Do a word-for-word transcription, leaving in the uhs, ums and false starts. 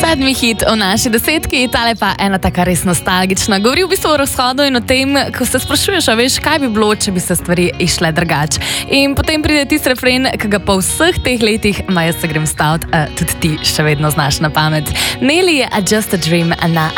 Sedmi hit v naši desetki, tale pa ena taka res nostalgična. Govori v bistvu o razhodu in o tem, ko se sprašuješ, a veš, kaj bi bilo, če bi se stvari išle drugače. In potem pride tisti refren, ki ga po vseh teh letih, ma jaz se grem staviti, uh, tudi ti še vedno znaš na pamet. Nelly je A Just a Dream na